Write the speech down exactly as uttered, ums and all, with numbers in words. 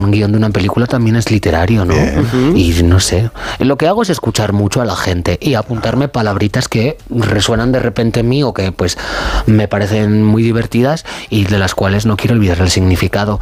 un guión de una película también es literario, ¿no? Uh-huh. Y no sé. Lo que hago es escuchar mucho a la gente y apuntarme palabritas que resuenan de repente en mí o que pues me parecen muy divertidas y de las cuales no quiero olvidar el significado.